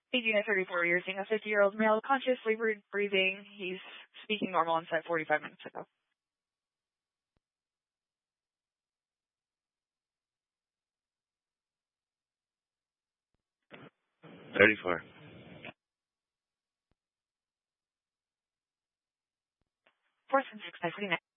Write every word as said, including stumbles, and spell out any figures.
Speaking at thirty-four, you're seeing a fifty-year-old male consciously breathing. He's speaking normal on set forty-five minutes ago. thirty-four. Fourth and six by forty-nine.